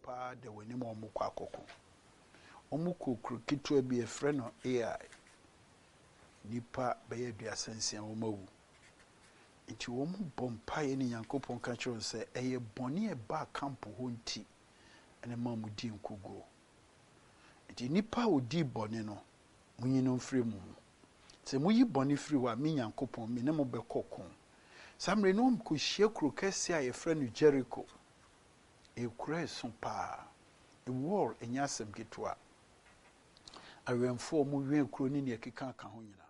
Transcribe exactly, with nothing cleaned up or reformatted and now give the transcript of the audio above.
pa de wani mo mo kwa akoko omu kokru kitwa bi e frɛ no A I nipa be ye duasansia wo mawu nti wo mu bompae ni Yankopɔn ka kyerɛ sɛ ɛyɛ bɔne e ba kampo ho nti ene ma mu di nkogo nti nipa odi bɔne no munyi no mfiri mu sɛ muyi bɔne firi wa me Yankopɔn me ne mo bɛkɔkɔ samre no mko hye kro kɛse a ye frɛ no Jericho e kura so pa e wall enya asɛm ketwa awemfo mu wen kro ni ne keka ka ho nyina